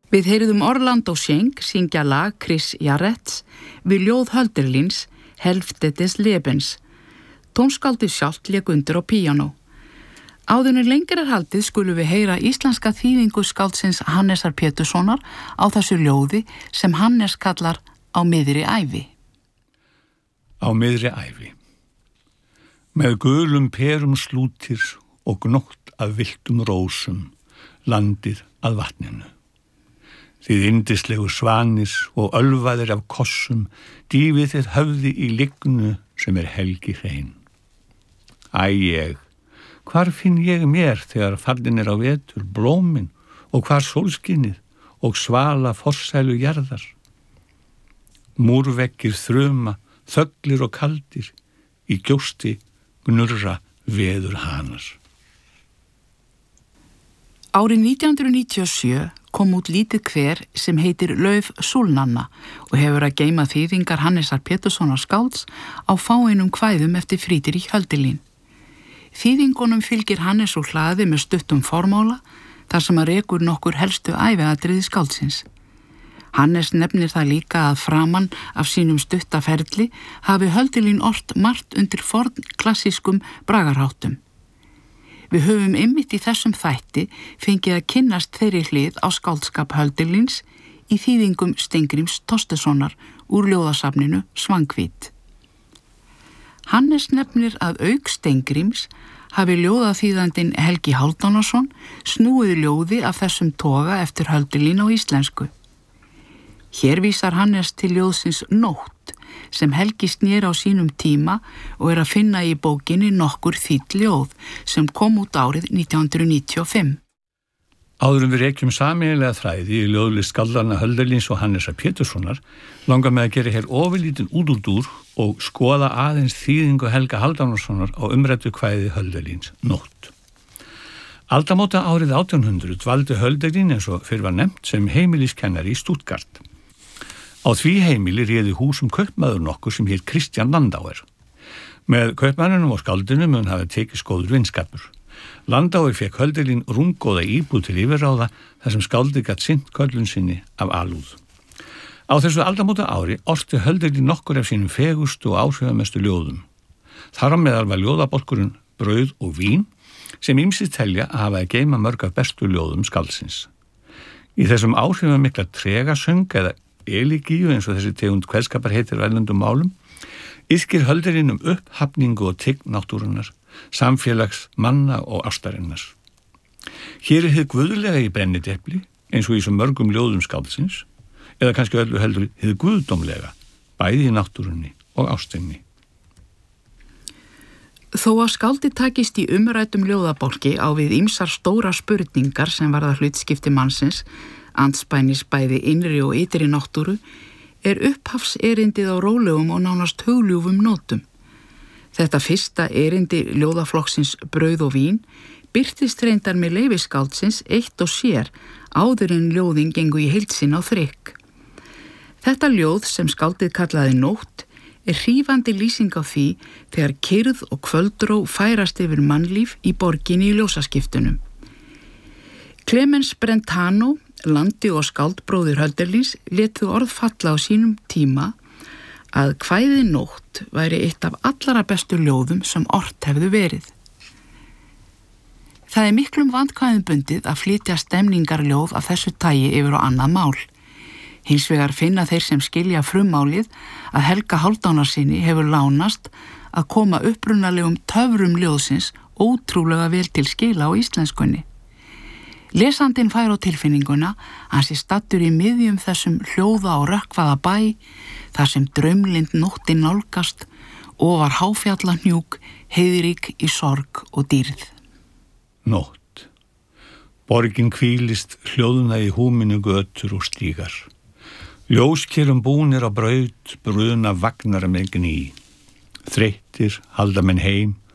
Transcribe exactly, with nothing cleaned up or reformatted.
Við heyriðum Orlando Schenk syngja lag Chris Jarretts við ljóð Hölderlins Hälfte des Lebens. Tónskáldið sjálft lék undir á píanó. Áður en lengra er haldið skulum við heyra íslenska þýðingu skáldsins Hannesar Péturssonar á þessu ljóði sem Hannes kallar Á miðri ævi. Á miðri ævi. Með gulum perum slútir og gnótt af villtum rósum, landið að vatninu. Þið yndislegu svanir og ölvaðir af kossum, dýfið þið höfði í lignu sem er helgi hrein. Æ ég, hvar finn ég mér þegar fallin er á vetur blómin og hvar sólskinnið og svala forsælu jarðar? Múrveggir þruma, þöglir og kaldir, í gjósti gnurra veður hanar. Árið nítján hundruð níutíu og sjö kom út lítið kver sem heitir Lauf Súlnanna og hefur að geyma þýðingar Hannesar Péturssonar skálds á fáeinum kvæðum eftir Friedrich Hölderlin. Þýðingunum fylgir Hannes úr hlaði með stuttum formála þar sem að rekur nokkur helstu æviatriði skáldsins. Hannes nefnir það líka að framan af sínum stuttaferli hafi Hölderlin ort margt undir forn klassískum bragarháttum. Við höfum einmitt í þessum þætti fengið að kynnast þeirri hlið á skáldskap Hölderlins í þýðingum Steingríms Thorsteinssonar úr ljóðasafninu Svanhvít. Hannes nefnir að auk Steingríms hafi ljóðaþýðandinn Helgi Hálfdánason snúið ljóði af þessum toga eftir Hölderlin á íslensku. Hér vísar Hannes til ljóðsins Nótt sem Helgi snér á sínum tíma og er að finna í bókinni nokkur þýdd ljóð sem kom út árið nítján hundruð níutíu og fimm. Áður en við rekjum sameiginlega þræði í ljóðlist skáldanna Hölderlins og Hannesar Péturssonar langar með að gera hér ofurlítinn útúrdúr og skoða aðeins þýðingu Helga Hálfdánasonar á umræddu kvæði Hölderlins Nótt. Aldamóta árið átján hundruð dvaldi Hölderlin eins og fyrr var nefnt sem heimiliskennari í Stuttgart. Á því heimili réði húsum kaupmaður nokkur sem hét Kristján Landauer. Með kaupmannunum og skáldinu mun hafa tekið góður vinskapur. Landauer fekk Hölderlin rúmgóða íbúð til yfirráða þar sem skáldið gat sinnt köllun sinni af alúð. Á þessu aldamóta ári orti Hölderlin nokkur af sínum fegustu og áhrifamestu ljóðum. Þar á meðal var ljóðabálkurinn Brauð og vín sem ýmsir telja að hafa að geyma mörg af bestu ljóðum skáldsins. Í þessum áhrifamikla tregasöng eða elegíu eins og þessi tegund kveðskapar heitir á erlendum málum, yrkir Hölderlin um upphafningu og tign náttúrunnar, samfélags, manna og ástarinnar. Hér er hið guðlega í brennidepli, eins og í svo mörgum ljóðum skáldsins, eða kannski öllu heldur hið guðdómlega, bæði í náttúrunni og ástinni. Þó að skáldi takist í umræddum ljóðabálki á við ýmsar stóra spurningar sem varða hlutskipti mannsins, andspænis bæði innri og ytri náttúru, er upphafs erindið á rólegum og nánast hugljúfum nótum. Þetta fyrsta erindi ljóðaflokksins Brauð og vín birtist reyndar með leyfi skáldsins eitt og sér áður en ljóðin gengu í heild sinn á þrykk. Þetta ljóð sem skáldið kallaði Nótt er hrífandi lýsing á því þegar kyrrð og kvöldró færast yfir mannlíf í borginni í ljósaskiptunum. Clemens Brentano, landi og skáldbróðir Hölderlins, létu orð falla á sínum tíma að kvæði Nótt væri eitt af allra bestu ljóðum sem ort hefðu verið. Það er miklum vandkvæðum bundið að flytja stemningarljóð af þessu tagi yfir á annað mál. Hins vegar finna þeir sem skilja frummálið að Helga Hálfdánarsyni hefur lánast að koma upprunalegum töfrum ljóðsins ótrúlega vel til skila á íslenskunni. Lesandinn fær á tilfinninguna hann sé stattur í miðjum þessum hljóða og rökkvaða bæ, þar sem draumlind nóttin nálgast, ofar háfjallahnjúk, heiðrík í sorg og dýrð. Nótt. Borgin hvílist hljóðna í húminu götur og stígar. Ljóskerum búnir á braut, bruna vagnar með gný. Þreyttir halda menn heim